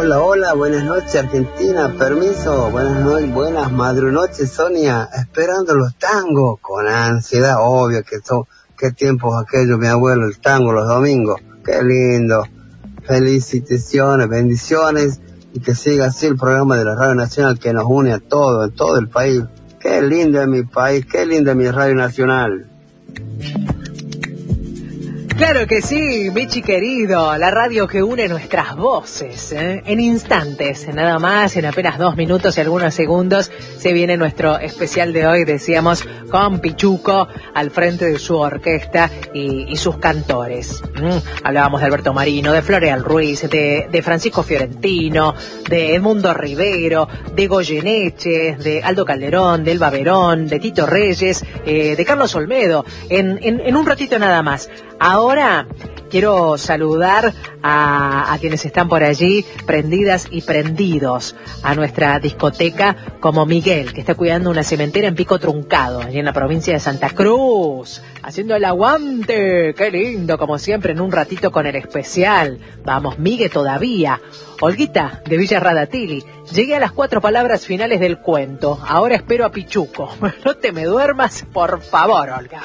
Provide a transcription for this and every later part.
Hola, hola, buenas noches Argentina, permiso, buenas madrunoches Sonia, esperando los tangos, con ansiedad, obvio que qué tiempos aquellos, mi abuelo, el tango los domingos, qué lindo, felicitaciones, bendiciones, y que siga así el programa de la Radio Nacional que nos une a todos, en todo el país, qué lindo es mi país, qué linda es mi Radio Nacional. Claro que sí, Michi querido, la radio que une nuestras voces, En instantes, nada más, en apenas 2 minutos y algunos segundos, se viene nuestro especial de hoy, decíamos, con Pichuco al frente de su orquesta y sus cantores. Hablábamos de Alberto Marino, de Floreal Ruiz, de Francisco Fiorentino, de Edmundo Rivero, de Goyeneche, de Aldo Calderón, de Elba Verón, de Tito Reyes, de Carlos Olmedo, en un ratito nada más. Ahora quiero saludar a quienes están por allí, prendidas y prendidos a nuestra discoteca, como Miguel, que está cuidando una cementera en Pico Truncado, allí en la provincia de Santa Cruz, haciendo el aguante. Qué lindo, como siempre, en un ratito con el especial. Vamos, Miguel, todavía. Olguita, de Villa Radatili, llegué a las 4 palabras finales del cuento. Ahora espero a Pichuco. No te me duermas, por favor, Olga.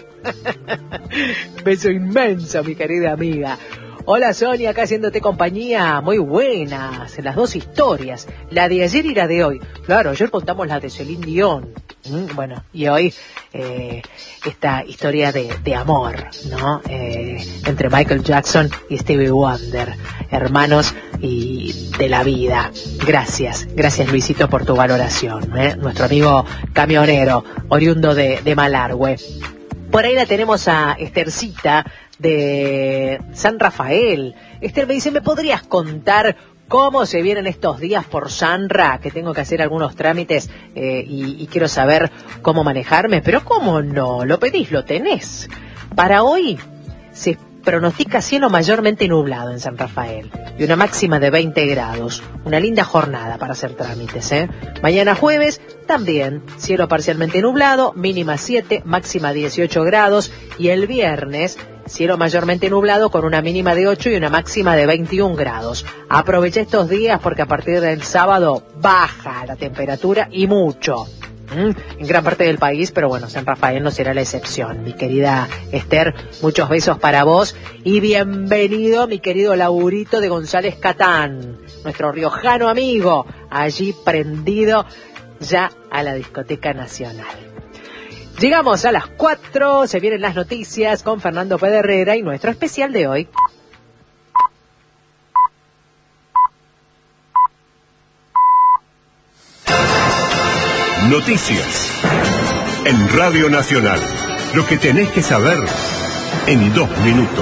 Beso inmenso, mi querida amiga. Hola, Sonia, acá haciéndote compañía. Muy buenas, las 2 historias, la de ayer y la de hoy. Claro, ayer contamos la de Celine Dion. Bueno, y hoy esta historia de amor, ¿no? Entre Michael Jackson y Stevie Wonder, hermanos y de la vida. Gracias Luisito por tu valoración, nuestro amigo camionero, oriundo de Malargüe. Por ahí la tenemos a Estercita de San Rafael. Esther me dice, ¿me podrías contar cómo se vienen estos días por Sanra? Que tengo que hacer algunos trámites y quiero saber cómo manejarme. Pero ¿cómo no? Lo pedís, lo tenés. Para hoy se pronostica cielo mayormente nublado en San Rafael y una máxima de 20 grados. Una linda jornada para hacer trámites, Mañana jueves también cielo parcialmente nublado, mínima 7, máxima 18 grados. Y el viernes cielo mayormente nublado con una mínima de 8 y una máxima de 21 grados. Aproveché estos días porque a partir del sábado baja la temperatura y mucho. En gran parte del país, pero bueno, San Rafael no será la excepción. Mi querida Esther, muchos besos para vos y bienvenido, mi querido Laurito de González Catán, nuestro riojano amigo, allí prendido ya a la discoteca nacional. Llegamos a las 4, se vienen las noticias con Fernando Pedernera y nuestro especial de hoy. Noticias en Radio Nacional. Lo que tenés que saber en 2 minutos.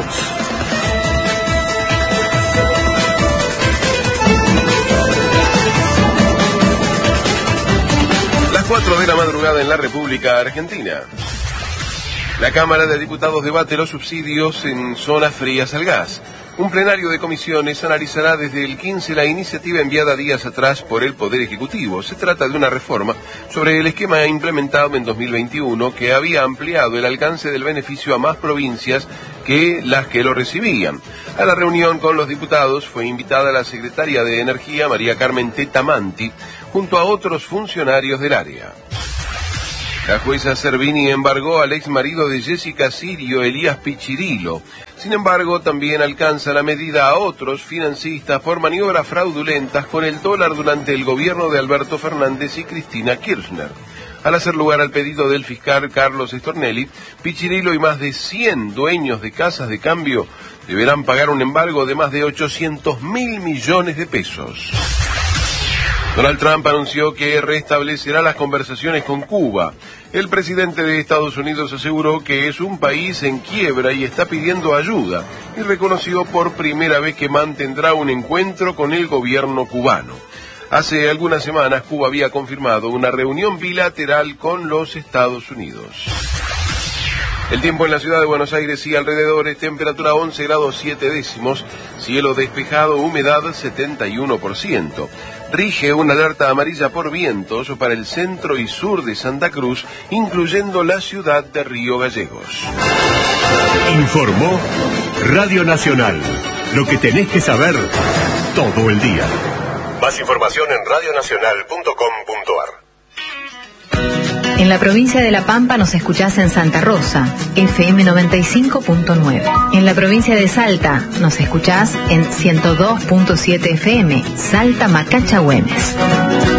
Las 4 de la madrugada en la República Argentina. La Cámara de Diputados debate los subsidios en zonas frías al gas. Un plenario de comisiones analizará desde el 15 la iniciativa enviada días atrás por el Poder Ejecutivo. Se trata de una reforma sobre el esquema implementado en 2021 que había ampliado el alcance del beneficio a más provincias que las que lo recibían. A la reunión con los diputados fue invitada la secretaria de Energía, María Carmen Tetamanti, junto a otros funcionarios del área. La jueza Servini embargó al ex marido de Jessica Sirio, Elías Pichirilo. Sin embargo, también alcanza la medida a otros financistas por maniobras fraudulentas con el dólar durante el gobierno de Alberto Fernández y Cristina Kirchner. Al hacer lugar al pedido del fiscal Carlos Stornelli, Pichirilo y más de 100 dueños de casas de cambio deberán pagar un embargo de más de 800.000 millones de pesos. Donald Trump anunció que restablecerá las conversaciones con Cuba. El presidente de Estados Unidos aseguró que es un país en quiebra y está pidiendo ayuda, y reconoció por primera vez que mantendrá un encuentro con el gobierno cubano. Hace algunas semanas Cuba había confirmado una reunión bilateral con los Estados Unidos. El tiempo en la ciudad de Buenos Aires y alrededores, temperatura 11 grados 7 décimos, cielo despejado, humedad 71%. Rige una alerta amarilla por vientos para el centro y sur de Santa Cruz, incluyendo la ciudad de Río Gallegos. Informó Radio Nacional. Lo que tenés que saber todo el día. Más información en radionacional.com.ar. En la provincia de La Pampa nos escuchás en Santa Rosa, FM 95.9. En la provincia de Salta nos escuchás en 102.7 FM, Salta Macacha Güemes.